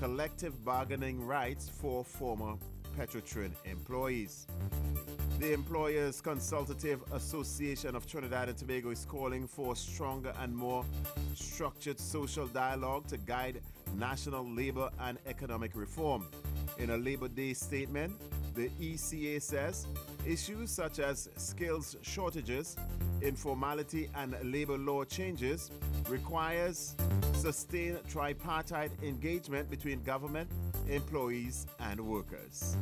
collective bargaining rights for former Petrotrin employees. The Employers Consultative Association of Trinidad and Tobago is calling for stronger and more structured social dialogue to guide national labor and economic reform. In a Labor Day statement, the ECA says issues such as skills shortages, informality, and labor law changes requires sustained tripartite engagement between government, employees, and workers.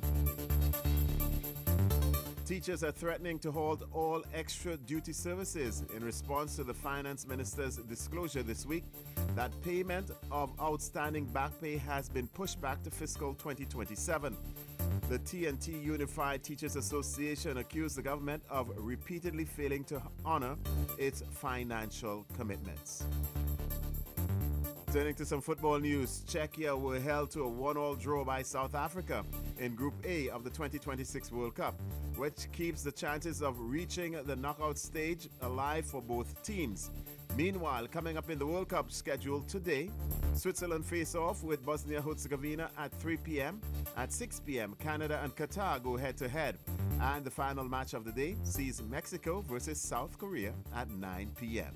Teachers are threatening to halt all extra duty services in response to the Finance Minister's disclosure this week that payment of outstanding back pay has been pushed back to fiscal 2027. The TNT Unified Teachers Association accused the government of repeatedly failing to honor its financial commitments. Turning to some football news, Czechia were held to a 1-1 draw by South Africa in Group A of the 2026 World Cup, which keeps the chances of reaching the knockout stage alive for both teams. Meanwhile, coming up in the World Cup schedule today, Switzerland face off with Bosnia-Herzegovina at 3 p.m. At 6 p.m., Canada and Qatar go head-to-head. And the final match of the day sees Mexico versus South Korea at 9 p.m.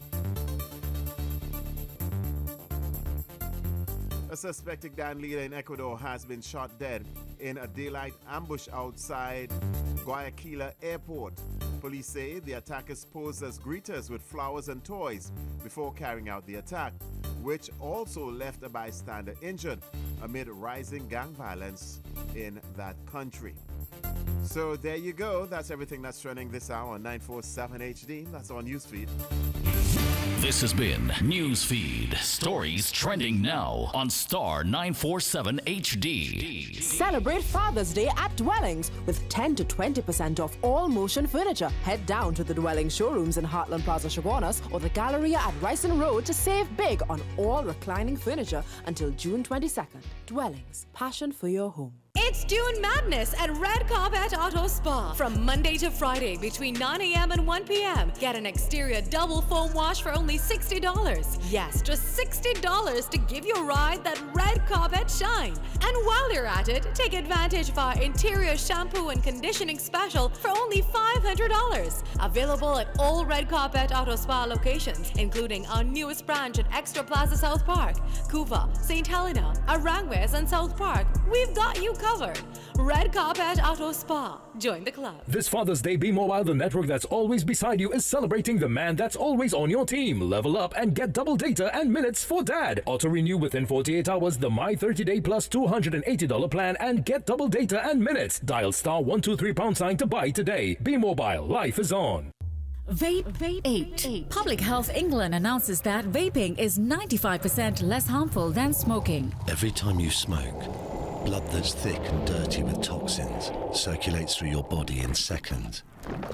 A suspected gang leader in Ecuador has been shot dead in a daylight ambush outside Guayaquil Airport. Police say the attackers posed as greeters with flowers and toys before carrying out the attack, which also left a bystander injured amid rising gang violence in that country. So there you go. That's everything that's trending this hour on 947 HD. That's our newsfeed. This has been Newsfeed. Stories trending now on Star 947 HD. Celebrate Father's Day at Dwellings with 10 to 20% off all motion furniture. Head down to the Dwellings showrooms in Heartland Plaza, Chaguanas, or the Galleria at Ryson Road to save big on all reclining furniture until June 22nd. Dwellings, passion for your home. It's Dune Madness at Red Carpet Auto Spa. From Monday to Friday between 9 a.m. and 1 p.m. Get an exterior double foam wash for only $60. Yes, just $60 to give your ride that red carpet shine. And while you're at it, take advantage of our interior shampoo and conditioning special for only $500. Available at all Red Carpet Auto Spa locations, including our newest branch at Extra Plaza South Park, Couva, St. Helena, Aranguez, and South Park. We've got you covered. Red Carpet Auto Spa. Join the club. This Father's Day, B-Mobile, the network that's always beside you, is celebrating the man that's always on your team. Level up and get double data and minutes for dad. Auto-renew within 48 hours the My 30-Day Plus $280 plan and get double data and minutes. Dial star 123 # to buy today. B-Mobile, life is on. Vape 8. Public Health England announces that vaping is 95% less harmful than smoking. Every time you smoke, blood that's thick and dirty with toxins circulates through your body in seconds,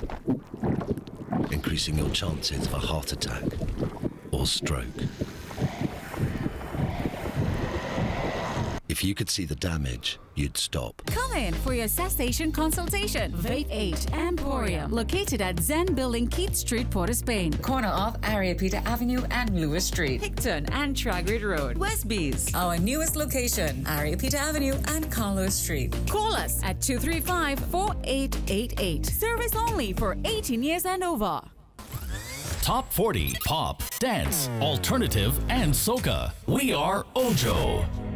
increasing your chances of a heart attack or stroke. If you could see the damage, you'd stop. Come in for your cessation consultation. Vape 8 Emporium, located at Zen Building, Keith Street, Port of Spain. Corner of Ariapita Avenue and Lewis Street. Picton and Tragrid Road. Westbees. Our newest location, Ariapita Avenue and Carlos Street. Call us at 235-4888. Service only for 18 years and over. Top 40, pop, dance, alternative, and soca. We are Ojo.